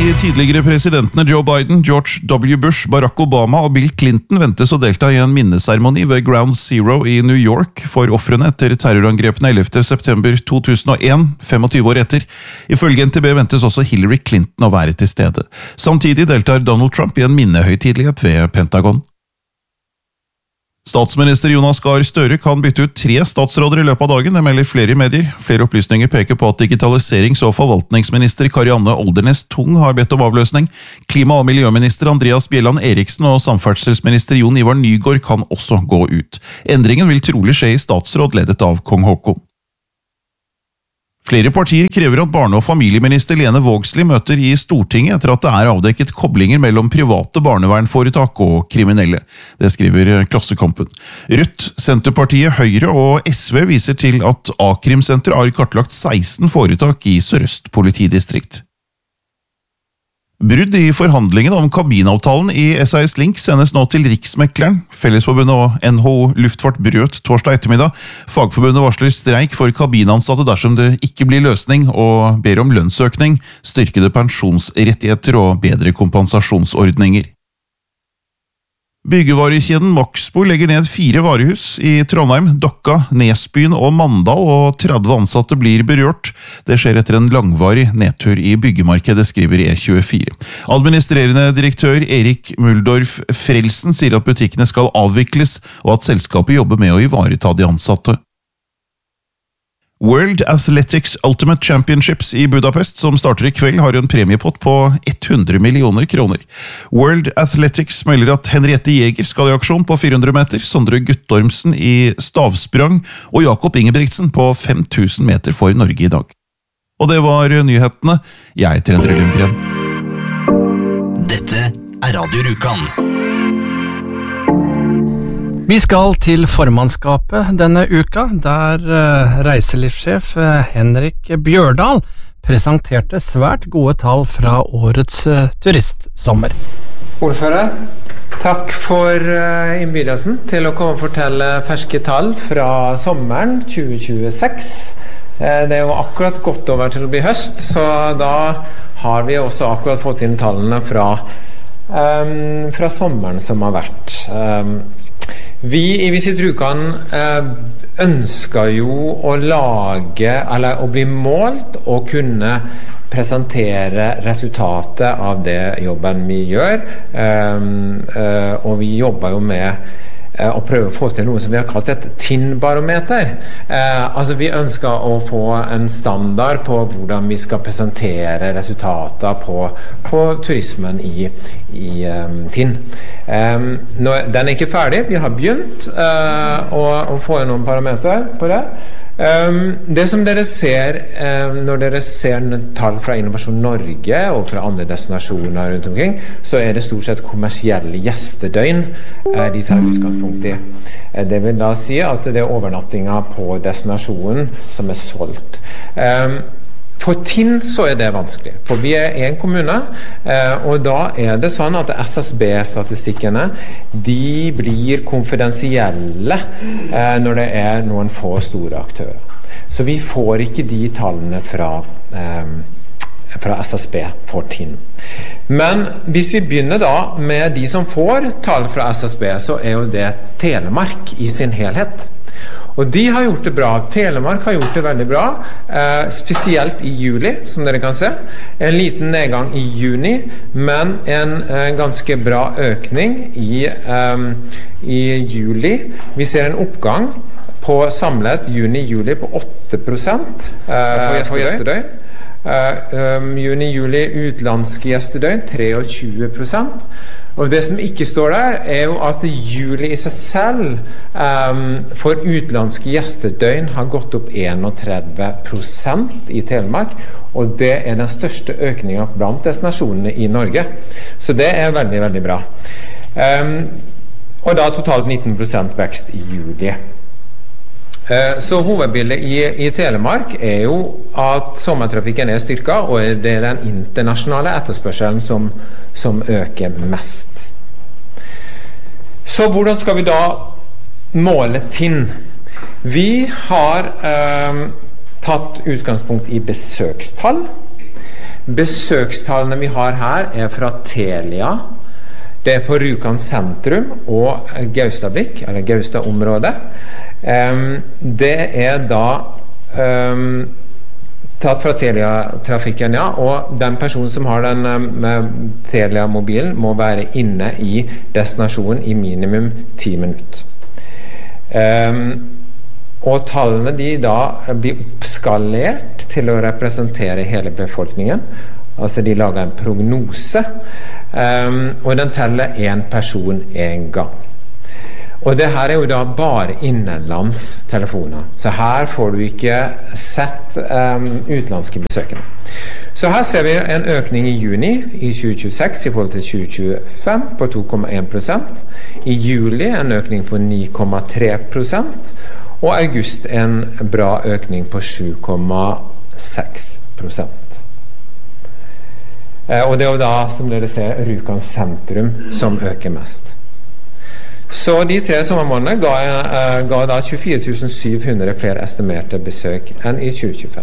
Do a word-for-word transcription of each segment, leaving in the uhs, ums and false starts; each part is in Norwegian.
De tidligere presidentene Joe Biden, George W. Bush, Barack Obama og Bill Clinton ventes å delta i en minneseremoni ved Ground Zero i New York for ofrene etter terrorangrepene ellevte september to tusen og en, tjuefem år etter. Ifølge N T B ventes også Hillary Clinton å være til stede. Samtidig deltar Donald Trump i en minnehøytidelighet ved Pentagon. Statsminister Jonas Gahr Støre kan bytte ut tre statsråder i løpet av dagen, det melder flere medier. Flere opplysninger peker på at digitaliserings- og forvaltningsminister Karianne Oldernes Tung har bedt om avløsning. Klima- og miljøminister Andreas Bjelland Eriksen og samferdselsminister Jon Ivar Nygård kan også gå ut. Endringen vil trolig skje i statsråd ledet av kong Haakon. Flere partier krever at barne- og familieminister Lene Vågslid møter i Stortinget etter at det er avdekket koblinger mellom private barnevernforetak og kriminelle. Det skriver Klassekampen. Rødt, Senterpartiet, Høyre og S V viser til at A-krimsenter har kartlagt seksten foretak i Sør-Øst politidistrikt. Brudd i forhandlingene om kabinavtalen i S A S Link sendes nå til Riksmekleren. Fellesforbundet og N H O Luftfart brøt torsdag ettermiddag. Fagforbundet varsler streik for kabinansatte dersom det ikke blir løsning, og ber om lønnsøkning, styrkede pensjonsrettigheter og bedre kompensasjonsordninger. Byggevarekjeden Maxbo legger ned fire varehus i Trondheim, Dokka, Nesbyen og Mandal, og tretti ansatte blir berørt. Det skjer etter en langvarig nedtur i byggemarkedet, skriver E tjuefire. Administrerende direktør Erik Muldorf Frelsen sier at butikkene skal avvikles, og at selskapet jobber med å ivareta de ansatte. World Athletics Ultimate Championships i Budapest, som starter i kveld, har en premiepott på hundre millioner kroner. World Athletics melder at Henriette Jäger skal i aksjon på fire hundre meter, Sondre Guttormsen i stavsprang og Jakob Ingebrigtsen på fem tusen meter for Norge i dag. Og det var nyhetene. Jeg heter Endre Lundgren. Dette er Radio Rjukan. Vi skal til formannskapet denne uka, der reiselivssjef Henrik Bjørdal presenterte svært gode tall fra årets turistsommer. Ordfører, takk for innbydelsen til å komme og fortelle ferske tall fra sommeren tjue tjueseks. Det er jo akkurat gått over til å bli høst, så da har vi også akkurat fått inn tallene fra, um, fra sommeren som har vært. Um, Vi i Visit Rjukan ønsker jo å lage, eller å bli målt og kunne presentere resultatet av det jobben vi gjør, og vi jobber jo med å prøve å få til noe som vi har kalt et T I N-barometer. Eh, altså vi ønsker å få en standard på hvordan vi skal presentere resultater på, på turismen i, i um, T I N. Um, nå, den er ikke ferdig, vi har begynt uh, å, å få noen parameter på det. Um, det som dere ser um, når dere ser tall fra Innovasjon Norge og fra andre destinasjoner rundt omkring, så er det stort sett kommersielle gjestedøgn uh, de tar utgangspunkt i. Uh, det vil da si at det er overnattinger på destinasjonen som er solgt. Um, For T I N så er det vanskelig, for vi er en kommune, eh, og da er det sånn at S S B-statistikkene, de blir konfidensielle eh, når det er noen få store aktører. Så vi får ikke de tallene fra, eh, fra S S B for T I N. Men hvis vi begynner da med de som får tall fra S S B, så er jo det Telemark i sin helhet. Og de har gjort det bra. Telemark har gjort det veldig bra, eh, spesielt i juli, som dere kan se. En liten nedgang i juni, men en eh, ganske bra økning i, eh, i juli. Vi ser en oppgang på samlet juni-juli på åtte prosent eh, for gjestedøgn. Uh, um, juni-juli utenlandske gjestedøgn tjuetre prosent. Og det som ikke står der er jo at juli i seg selv um, for utenlandske gjestedøgn har gått opp trettien prosent i Telemark, og det er den største økningen blant destinasjonene i Norge. Så det er veldig, veldig bra. Um, og da totalt nitten prosent vekst i juli. Så hovedbildet i, i Telemark er jo at sommertrafikken er styrket, og det er den internasjonale etterspørselen som, som øker mest. Så hvordan skal vi da måle T I N? Vi har eh, tatt utgangspunkt i besøkstall. Besøkstallene vi har her er fra Telia. Det er på Rjukan sentrum og Gaustablikk, eller Gaustad-området. Um, det er da um, tatt fra Telia-trafikken, ja, og den personen som har den med Telia-mobilen må være inne i destinasjonen i minimum ti minutter. Um, og tallene de da blir oppskalert til å representere hele befolkningen. Altså de lager en prognose, um, og den teller en person en gang. Og det her er jo da bare innenlandstelefoner, så her får du ikke sett um, utenlandske besøkende. Så her ser vi en økning i juni i tjue tjueseks i forhold til tjue tjuefem på to komma en prosent, i juli en økning på ni komma tre prosent, og august en bra økning på sju komma seks prosent. Eh, og det er jo da, som dere ser, Rjukan sentrum som øker mest. Så de tre sommermånedene ga, uh, ga da tjuefire tusen syv hundre flere estimerte besøk enn i tjue tjuefem.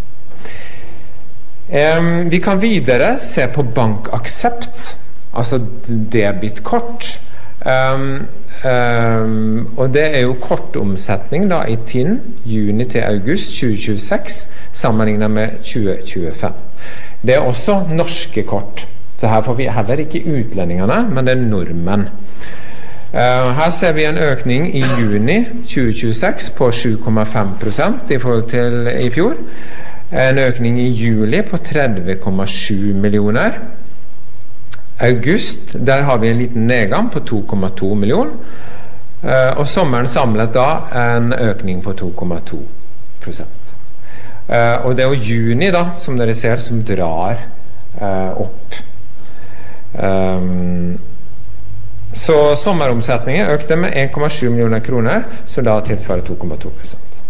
Um, vi kan videre se på bankaksept, altså debitkort. Um, um, og det er jo kortomsetning da i T I N juni til august tjue tjueseks sammenlignet med tjue tjuefem. Det er også norske kort, så her får vi heller ikke utlendingene, men det er nordmenn. Uh, her ser vi en økning i juni tjue tjueseks på sju komma fem prosent i forhold til i fjor. En økning i juli på tretti komma sju millioner. August, der har vi en liten nedgang på to komma to millioner. Uh, og sommeren samlet da en økning på to komma to prosent. Uh, og det er jo juni da, som dere ser, som drar uh, opp. Um, Så sommeromsetningen økte med en komma sju millioner kroner, så da tilsvarer to komma to prosent.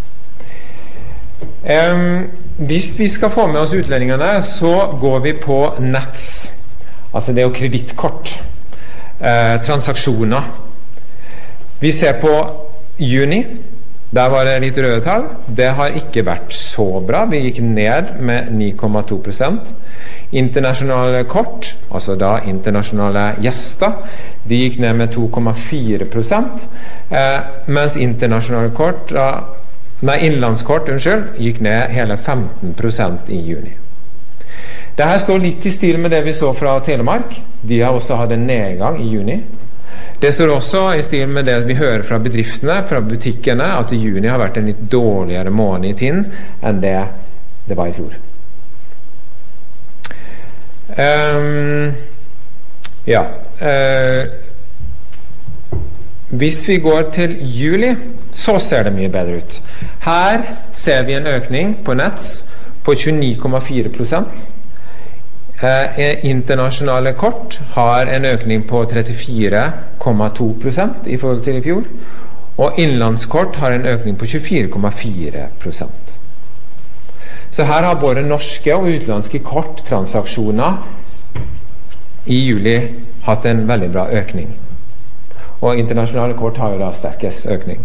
Um, hvis vi skal få med oss utlendingene, så går vi på Nets. Altså det er jo kredittkort. Uh, transaksjoner. Vi ser på juni. Der var det litt røde tall. Det har ikke vært så bra. Vi gikk ned med ni komma to prosent. Internasjonale kort, altså da internasjonale gjester, de gikk ned med to komma fire prosent, eh, mens internasjonale kort, eh, nei, innlandskort, unnskyld, gikk ned hele femten prosent i juni. Dette står litt i stil med det vi så fra Telemark. De har også hatt en nedgang i juni. Det står også i stil med det vi hører fra bedriftene, fra butikkene, at i juni har vært en litt dårligere måned i T I N enn det det var i fjor. Um, ja uh, hvis vi går til juli, så ser det mye bedre ut. Her ser vi en økning på Nets på tjueni komma fire prosent. Uh, internasjonale kort har en økning på trettifire komma to prosent i forhold til i fjor, og innlandskort har en økning på tjuefire komma fire prosent. Så her har både norske og utenlandske korttransaksjoner i juli hatt en veldig bra økning. Og internasjonale kort har jo da sterkest økning.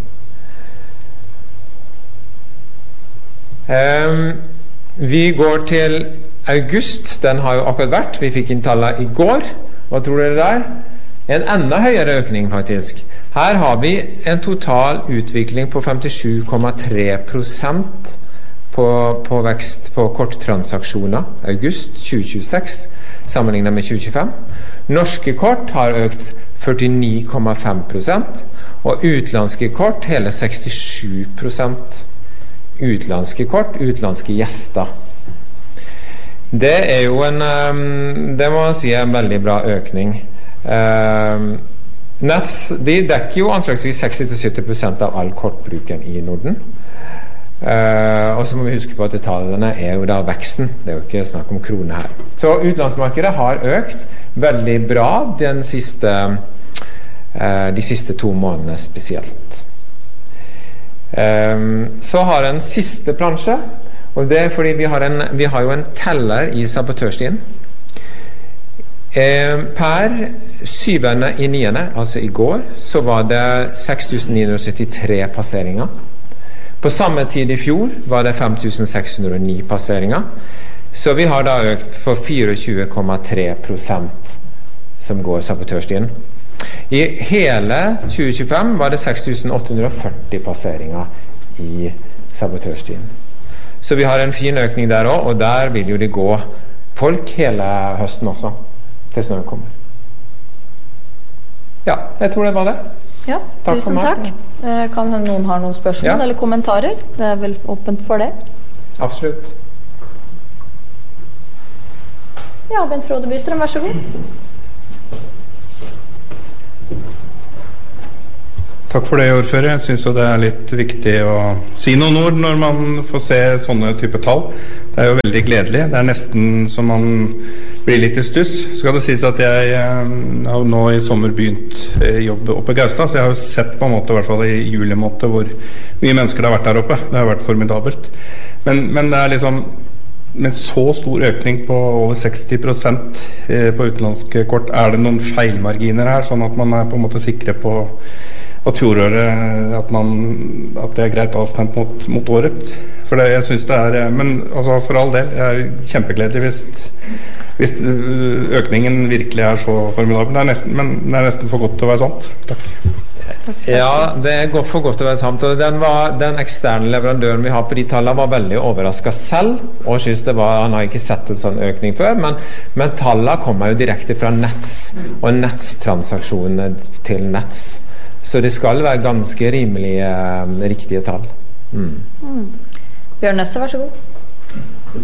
Um, vi går til august. Den har jo akkurat vært. Vi fikk inn tallet i går. Hva tror dere der? En enda høyere økning faktisk. Her har vi en total utvikling på femtisju komma tre prosent På, på vekst på korttransaksjoner august tjue tjueseks sammenlignet med tjue tjuefem. Norske kort har økt førtini komma fem prosent, og utenlandske kort hele sekstisju prosent. Utenlandske kort, utenlandske gjester. Det er jo en, det må man si er en veldig bra økning. Nets, de dekker jo anslagsvis seksti til sytti prosent av all kortbruken i Norden. Uh, og så må vi huske på at tallene er jo da veksten, det er jo ikke snakk om kroner her. Så utlandsmarkedet har økt veldig bra den siste, uh, de siste to månedene spesielt. Um, så har en siste plansje, og det er fordi vi har, en, vi har jo en teller i sabotørstien. Uh, per syvende i niende, altså i går, så var det seks tusen ni hundre syttitre passeringer. På samme tid i fjor var det fem tusen seks hundre og ni passeringer. Så vi har da økt for tjuefire komma tre prosent som går sabotørstien. I hele tjue tjuefem var det seks tusen åtte hundre og førti passeringer i sabotørstien. Så vi har en fin økning der også, og der vil jo det gå folk hele høsten også, til snøen kommer. Ja, jeg tror det var det. Ja, takk tusen takk. Kan noen ha noen spørsmål ja. eller kommentarer? Det er vel åpent for det? Absolutt. Ja, Bent Frode Bystrøm, vær så god. Takk for det, ordfører. Jeg synes jo det er litt viktig å si noen ord når man får se sånne type tall. Det er jo veldig gledelig. Det er nesten som man blir litt i stuss. Skal det sies at jeg har nå i sommer begynt jobb oppe i Gaustad, så jeg har jo sett på en måte, i hvert fall i julemåte, hvor mye mennesker det har vært der oppe. Det har vært formidabelt. Men, men det er liksom med så stor økning på over seksti prosent på utenlandske kort, er det noen feilmarginer her, sånn at man er på en måte sikre på at fjoråret, at, man, at det er greit avstemt mot, mot året. For det, jeg synes det er, men altså for all del, jeg er kjempegledelig hvis, hvis økningen virkelig er så formidabel. Det er nesten, men det er nesten for godt til å være sant. Takk. Ja, det går for godt til å være sant. Og den, var, den eksterne leverandøren vi har på de tallene var veldig overrasket selv, og synes det var, han har ikke sett en sånn økning før, men, men tallene kommer jo direkte fra Nets, og Nets-transaksjonene til Nets. Så det skal være ganske rimelige, riktige tall. Mm. Mm. Bjørn Nesse, vær så god.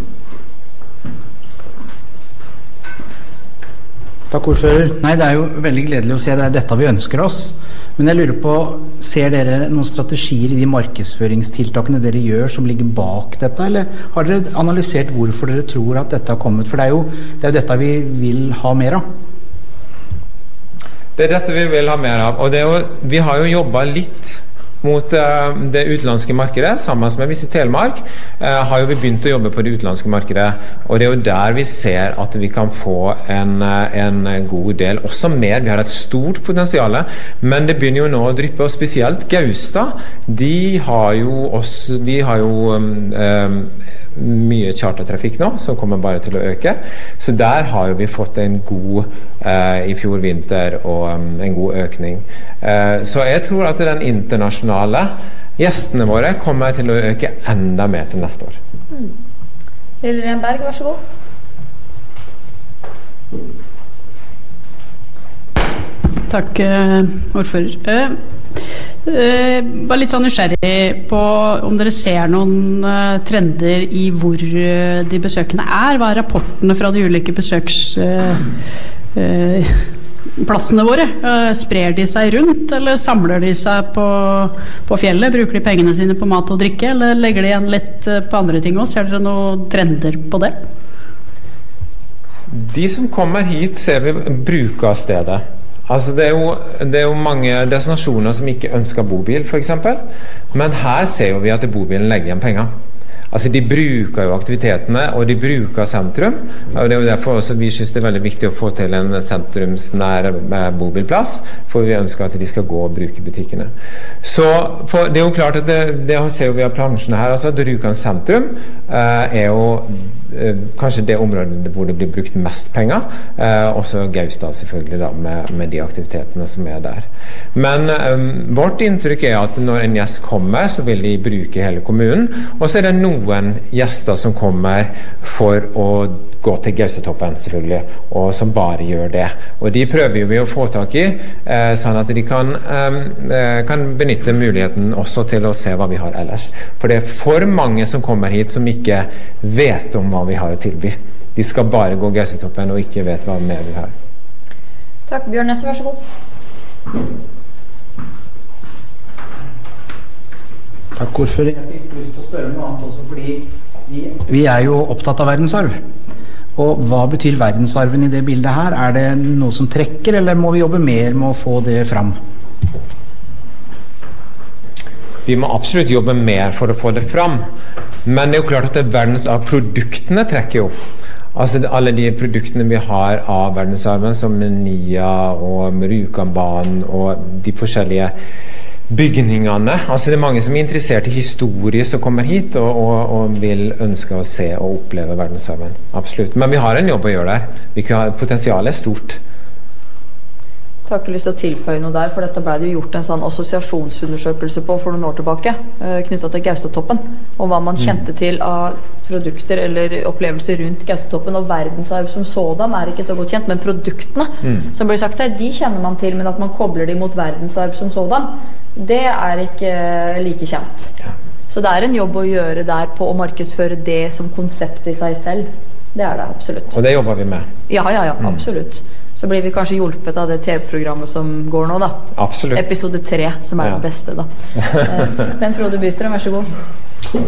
Takk, ordfører. Nei, det er jo veldig gledelig å se. Det er dette vi ønsker oss. Men jeg lurer på, ser dere noen strategier i de markedsføringstiltakene dere gjør som ligger bak dette, eller har dere analysert hvorfor dere tror at dette har kommet? For det er jo, det er jo dette vi vil ha mer av. Det er dette vi vil ha mer av, og det er jo, vi har jo jobbet litt mot uh, det utenlandske markedet, sammen med Visit Telemark, uh, har jo vi begynt å jobbe på det utenlandske markedet, og det er jo der vi ser at vi kan få en, uh, en god del, også mer, vi har et stort potensial, men det begynner jo nå å dryppe, og spesielt Gaustad, de har jo også, de har jo um, um, mye chartertrafikk nå, som kommer bare til å øke, så der har jo vi fått en god uh, i fjor vinter og um, en god økning. Uh, så jeg tror at den internasjonale gjestene våre kommer til å øke enda mer til neste år. Mm. Lillian Berg, vær så god. Takk, ordfører. Uh, Uh, bare litt sånn nysgjerrig på om dere ser noen uh, trender i hvor uh, de besøkende er. Hva er rapportene fra de ulike besøksplassene uh, uh, våre? Uh, sprer de seg rundt, eller samler de seg på, på fjellet? Bruker de pengene sine på mat og drikke, eller legger de igjen litt uh, på andre ting også? Ser dere noen trender på det? De som kommer hit ser vi bruker av stedet. Altså det er, jo, det er jo mange destinasjoner som ikke ønsker bobil, for eksempel. Men her ser jo vi at bobilen legger igjen penger. Altså de bruker jo aktivitetene, og de bruker sentrum. Og det er jo derfor også vi synes det er veldig viktig å få til en sentrumsnær bobilplass, for vi ønsker at de skal gå og bruke butikkene. Så for, det er jo klart at det, det ser jo vi av plansjene her, altså at Rjukan sentrum eh, er jo eh, kanskje det området hvor det blir brukt mest penger, eh, også Gaustad selvfølgelig da, med, med de aktivitetene som er der. Men eh, vårt inntrykk er at når en gjest kommer, så vil de bruke hele kommunen, og så er det noen gjester som kommer for å gå til Gaustatoppen selvfølgelig, og som bare gjør det. Og de prøver vi å få tak i, eh, sånn at de kan, eh, kan benytte muligheten også til å se hva vi har ellers. For det er for mange som kommer hit som ikke vet om hva vi har å tilby. De skal bare gå Gaustatoppen og ikke vet hva mer vi har. Takk, Bjørn Nesse, vær så god. Takk, ordfører. Jeg fikk lyst til å spørre noe annet også, fordi vi, vi er jo opptatt av verdensarv. Og hva betyr verdensarven i det bildet her? Er det noe som trekker, eller må vi jobbe mer med å få det fram? Vi må absolutt jobbe mer for å få det fram. Men det er jo klart at det verdensarvproduktene trekker jo. Altså alle de produktene vi har av verdensarven, som Nia og Rjukanbanen og de forskjellige bygningene. Altså det er mange som er interessert i historie som kommer hit og, og, og vil ønske å se og oppleve verdensarven. Absolutt. Men vi har en jobb å gjøre der. Vi kan, potensialet er stort. Jeg har ikke lyst til å tilføye noe der, for dette ble det jo gjort en sånn assosiasjonsundersøkelse på for noen år tilbake, knyttet til Gaustatoppen, og hva man kjente til av produkter eller opplevelser rundt Gaustatoppen, og verdensarv som sådan er ikke så godt kjent, men produktene mm. som blir sagt her, de kjenner man til, men at man kobler de mot verdensarv som sådan, det er ikke like kjent. Ja. Så det er en jobb å gjøre der på å markedsføre det som konsept i seg selv. Det er det absolutt. Og det jobber vi med? Ja, ja, ja, absolutt. Mm. Så blir vi kanskje hjulpet av det T V-programmet som går nå, da. Absolutt. Episode tre, som er ja. Det beste, da. Men Frode Bystrøm, vær så god.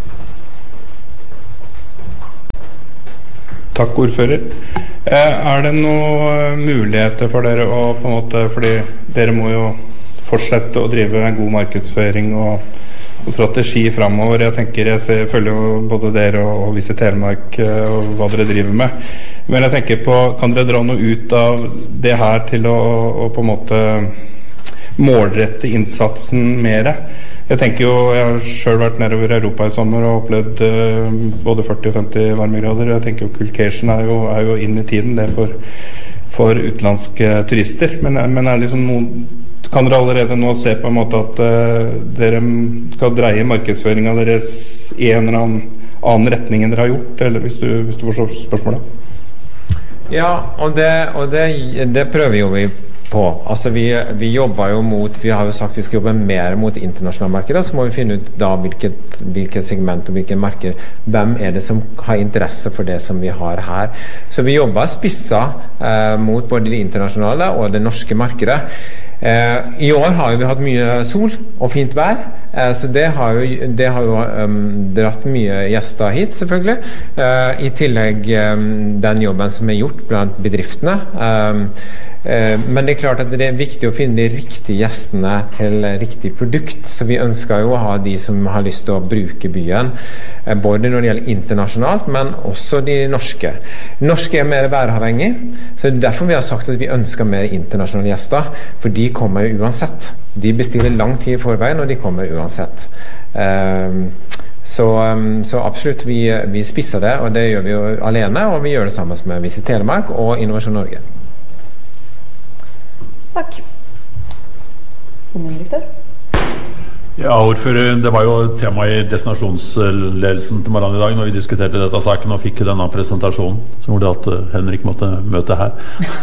Takk, ordfører. Er det noen muligheter for dere å på en måte, fordi dere må jo fortsette å drive en god markedsføring og, og strategi fremover. Jeg tenker, jeg ser, følger jo både dere og, og Visit Telemark og hva dere driver med. Men jeg tenker på, kan dere dra noe ut av det her til å, å på en måte målrette innsatsen mer? Jeg tenker jo, jeg har selv vært nedover i Europa i sommer og opplevd uh, både førti og femti varmegrader. Jeg tenker jo Culcation er jo, er jo inn i tiden, det for, for utenlandske turister. Men, men er det liksom noen, kan dere allerede nå se på en måte at uh, dere skal dreie markedsføringen deres i en eller annen, annen retning enn dere har gjort, eller hvis du, hvis du forstår spørsmålet? Ja, og det, og det, det prøver jo vi på. Altså vi, vi jobber jo mot, vi har jo sagt vi skal jobbe mer mot internasjonale markeder, så må vi finne ut da hvilket, hvilket segment og hvilke markeder, hvem er det som har interesse for det som vi har her. Så vi jobber spissa eh, mot både det internasjonale og det norske markedet. Eh, I år har vi hatt mye sol og fint vær, eh, så det har jo, det har jo um, dratt mye gjester hit, selvfølgelig. Eh, I tillegg um, den jobben som er gjort blant bedriftene. Um, eh, men det er klart at det er viktig å finne de riktige gjestene til riktig produkt, så vi ønsker jo å ha de som har lyst til å bruke byen, eh, både når det gjelder internasjonalt, men også de norske. Norske er mer væravhengig, så derfor vi har sagt at vi ønsker mer internasjonale gjester, for de kommer jo uansett. De bestiller lang tid i forveien, og de kommer uansett. Um, så, um, så absolutt, vi, vi spisser det, og det gjør vi jo alene, og vi gjør det sammen med Visit Telemark og Innovasjon Norge. Takk. Kommunedirektør? Ja, ordfører, det var jo tema i destinasjonsledelsen til morgenen i dag når vi diskuterte dette saken og fikk denne presentasjonen som gjorde at Henrik måtte møte her.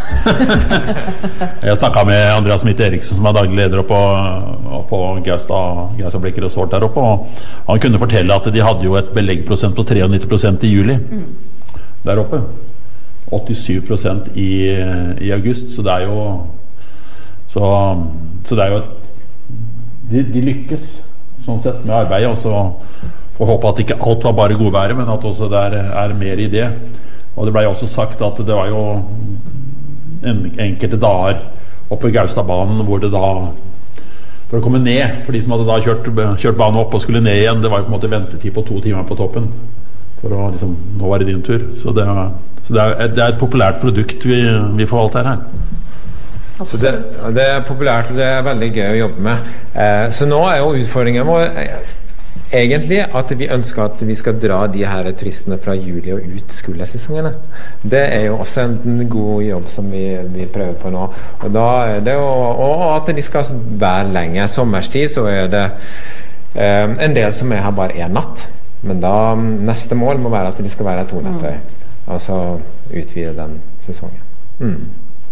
Jeg snakket med Andreas Smith Eriksen som er daglig leder på, på Gaustad Blikk Resort der oppe, og han kunne fortelle at de hadde jo et beleggprosent på nittiotre prosent i juli der oppe. åttisyv prosent i, i august, så det er jo så, så det er jo et De, de lykkes sånn sett med arbeidet, og så får håpe at ikke alt var bare godvære, men at også det er, er mer i det. Og det ble jo også sagt at det var jo en, enkelte dager oppe ved Gaustadbanen hvor det da, for å komme ned, for de som hadde da kjørt, kjørt banen opp og skulle ned igjen, det var jo på en måte ventetid på to timer på toppen, for å liksom, nå var det din tur. Så det, så det, er, det er et populært produkt vi, vi forvalter her. Så det, det er populært, og det er veldig gøy å jobbe med. Eh, så nå er jo utfordringen vår eh, egentlig at vi ønsker at vi skal dra de her turistene fra juli og ut skolesesongene. Det er jo også en god jobb som vi, vi prøver på nå. Og, da er det jo, og at de skal være lenge. Sommerstid så er det eh, en del som er her bare en natt. Men da neste mål må være at de skal være to netter. Altså utvide den sesongen. Mm.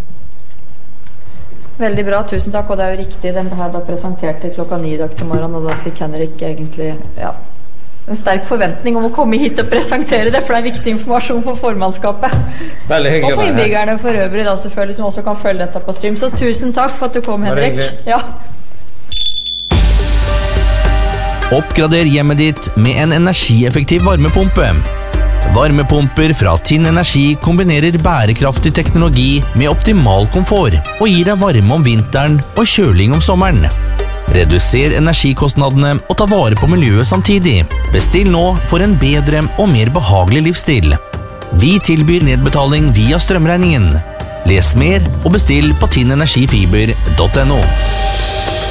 Veldig bra, tusen takk, og det er jo riktig, den har jeg da presentert til klokka ni i dag til morgen, og da fikk Henrik egentlig, ja, en sterk forventning om å komme hit og presentere det, for det er viktig informasjon for formannskapet. Veldig hyggelig. Og for innbyggerne for øvrig da selvfølgelig, som også kan følge dette på stream, så tusen takk for at du kom, Henrik. Ja. Oppgrader hjemmet ditt med en energieffektiv varmepumpe. Varmepumper fra Tinn Energi kombinerer bærekraftig teknologi med optimal komfort og gir deg varme om vinteren og kjøling om sommeren. Reduser energikostnadene og ta vare på miljøet samtidig. Bestill nå for en bedre og mer behagelig livsstil. Vi tilbyr nedbetaling via strømregningen. Les mer og bestill på tinnenergifiber punktum no.